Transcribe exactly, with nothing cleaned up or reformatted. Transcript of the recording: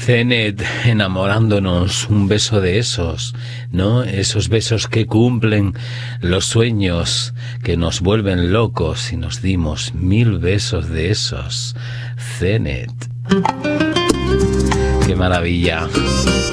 Zenet, enamorándonos, un beso de esos, ¿no? Esos besos que cumplen los sueños, que nos vuelven locos, y nos dimos mil besos de esos. Zenet. ¡Qué maravilla!